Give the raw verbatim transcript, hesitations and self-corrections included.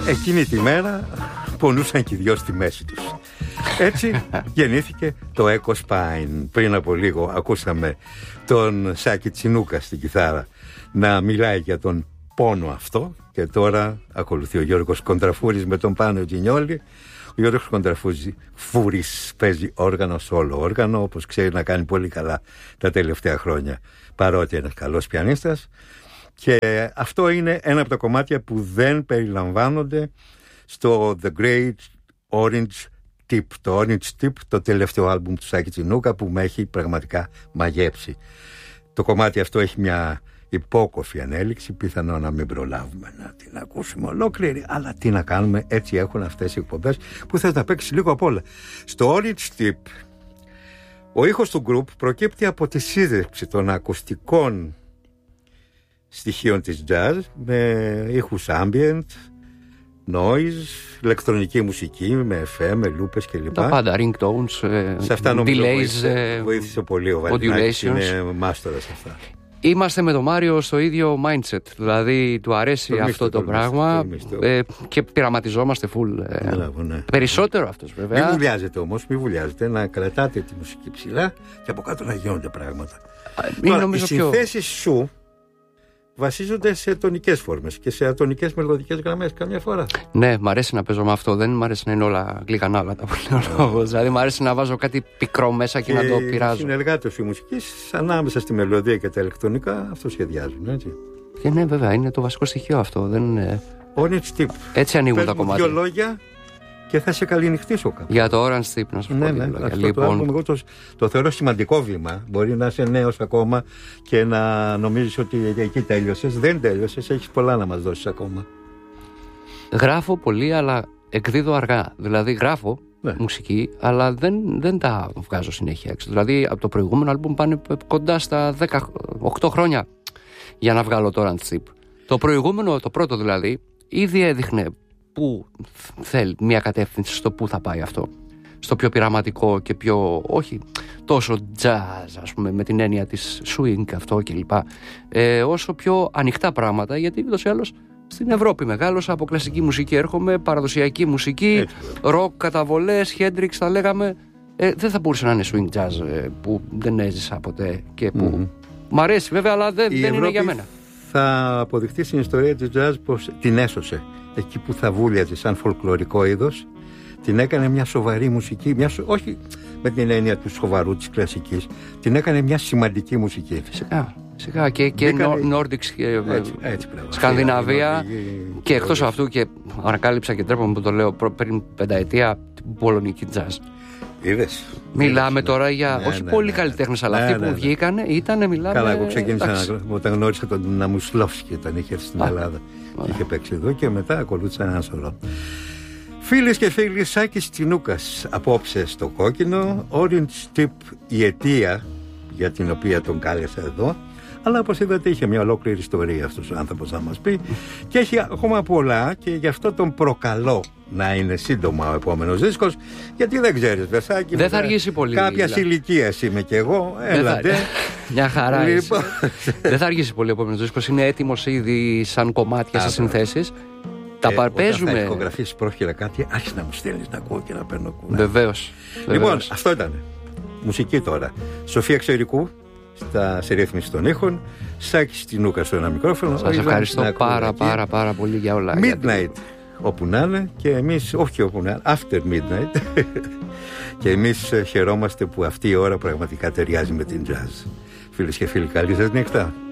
εκείνη τη μέρα πονούσαν και οι δυο στη μέση τους. Έτσι γεννήθηκε το Echo Spine. Πριν από λίγο ακούσαμε τον Σάκη Τσινούκα στην κιθάρα να μιλάει για τον πόνο αυτό, και τώρα ακολουθεί ο Γιώργος Κοντραφούρης με τον Πάνο Τζινιόλη. Ο Γιώργος Κοντραφούρης παίζει όργανο, σόλο όργανο, όπως ξέρει να κάνει πολύ καλά τα τελευταία χρόνια, παρότι είναι καλός πιανίστας. Και αυτό είναι ένα από τα κομμάτια που δεν περιλαμβάνονται στο The Great Orange Tip. Το Orange Tip, το τελευταίο άλμπουμ του Σάκη Τσινούκα, που με έχει πραγματικά μαγέψει. Το κομμάτι αυτό έχει μια υπόκοφη ανέλυξη, πιθανό να μην προλάβουμε να την ακούσουμε ολόκληρη, αλλά τι να κάνουμε, έτσι έχουν αυτές οι εκπομπές που θες να παίξεις λίγο απ' όλα. Στο Orange Tip ο ήχος του group προκύπτει από τη σύνδεξη των ακουστικών στοιχείων της jazz με ήχους ambient, noise, ηλεκτρονική μουσική με εφ εμ, με λούπες κλπ. Τα πάντα, ringtones, ε, σε αυτά νομίζω delays, βοήθησε, βοήθησε πολύ ο Βαλινάκης, είναι μάστορας σε αυτά. Είμαστε με τον Μάριο στο ίδιο mindset, δηλαδή του αρέσει το αυτό το, το πράγμα ε, και πειραματιζόμαστε full. Ε, Λάβω, ναι. Περισσότερο αυτός βέβαια. Μην βουλιάζετε όμως, μην βουλιάζετε, να κρατάτε τη μουσική ψηλά και από κάτω να γίνονται πράγματα. Ε, Τώρα, οι πιο... συνθέσεις σου βασίζονται σε τονικές φόρμες και σε ατονικές μελωδικές γραμμές καμιά φορά. Ναι, μ' αρέσει να παίζω με αυτό. Δεν μ' αρέσει να είναι όλα γλυκανά όλα τα πολυλόγους. Δηλαδή, μ' αρέσει να βάζω κάτι πικρό μέσα και, και να το πειράζω. Οι συνεργάτες η μουσικής, ανάμεσα στη μελωδία και τα ηλεκτρονικά, αυτό σχεδιάζουν, έτσι. Και ναι, βέβαια, είναι το βασικό στοιχείο αυτό. Δεν είναι... Orange Tip. Έτσι ανοίγουν Πες τα μου κομμάτια. Δύο λόγια και θα σε καληνυχτήσω κάπου. Για το Orange Tip, να σου πω. Ναι, ναι, αυτό λοιπόν... το, το, το θεωρώ σημαντικό βήμα. Μπορεί να είσαι νέος ακόμα και να νομίζεις ότι εκεί τέλειωσες. Δεν τέλειωσες, έχεις πολλά να μας δώσεις ακόμα. Γράφω πολύ, αλλά εκδίδω αργά. Δηλαδή γράφω ναι. μουσική, αλλά δεν, δεν τα βγάζω συνέχεια έξω. Δηλαδή από το προηγούμενο άλμπουμ πάνε κοντά στα δέκα, οκτώ χρόνια για να βγάλω το Orange Tip. Το προηγούμενο, το πρώτο δηλαδή, ήδη έδειχνε που θέλει μια κατεύθυνση στο που θα πάει αυτό. Στο πιο πειραματικό και πιο, όχι τόσο jazz, ας πούμε, με την έννοια της swing αυτό κλπ. Ε, όσο πιο ανοιχτά πράγματα, γιατί ούτως ή άλλως στην Ευρώπη μεγάλωσα, από κλασική μουσική έρχομαι, παραδοσιακή μουσική, ροκ, καταβολές, Hendrix θα λέγαμε. Ε, δεν θα μπορούσε να είναι swing jazz ε, που δεν έζησα ποτέ και που mm-hmm. μ' αρέσει βέβαια, αλλά δεν, δεν είναι για μένα. Θα αποδειχτεί στην ιστορία της jazz πως την έσωσε. Εκεί που θα βούλιαζε σαν φολκλωρικό είδος, την έκανε μια σοβαρή μουσική, μια, όχι με την έννοια του σοβαρού της κλασικής, την έκανε μια σημαντική μουσική. Φυσικά, φυσικά και, και Nordics και έτσι, έτσι Σκανδιναβία η... και εκτός αυτού και ανακάλυψα και τρέπομαι που το λέω πριν πενταετία την πολωνική jazz. Είδες. Μιλάμε είδες, τώρα για ναι, όχι ναι, πολύ ναι, καλλιτέχνες, ναι, αλλά αυτοί ναι, που ναι. βγήκανε ήταν, μιλάμε. Καλά, εγώ ξεκίνησα να, όταν γνώρισα τον Ναμουσλόφσκι, όταν είχε έρθει στην Α, Ελλάδα. Ωραία. Είχε παίξει εδώ και μετά ακολούθησαν ένα σωρό. Φίλες και φίλοι, Σάκης Τσινούκας απόψε στο κόκκινο. Orange Tip, η αιτία για την οποία τον κάλεσα εδώ. Αλλά όπως είδατε είχε μια ολόκληρη ιστορία αυτός ο άνθρωπος να μας πει και έχει ακόμα πολλά, και γι' αυτό τον προκαλώ να είναι σύντομα ο επόμενος δίσκος, γιατί δεν ξέρεις Βεσάκη, δεν θα αργήσει πολύ. Κάποια ηλικία είμαι κι εγώ. Έλατε. Μια χαρά. Λοιπόν. Δεν θα αργήσει πολύ ο επόμενος δίσκος. Είναι έτοιμος ήδη σαν κομμάτια, σε συνθέσεις. Τα ε, παρπέζουμε. Όταν θα ηχογραφήσεις πρόχειρα κάτι, άρχισε να μου στέλνεις να ακούω και να παίρνω κουράγιο. Βεβαίως. Λοιπόν, αυτό ήταν. Μουσική τώρα. Σοφία Ξερικού στα σε ρύθμιση των ήχων, Σάκης Τσινούκα στο ένα μικρόφωνο. Σας ευχαριστώ πάρα πάρα πάρα πολύ για όλα. Midnight γιατί... όπου να είναι, και εμείς, όχι όπου να είναι, after midnight. Και εμείς χαιρόμαστε που αυτή η ώρα πραγματικά ταιριάζει με την jazz. Φίλες και φίλοι, καλή σας νύχτα.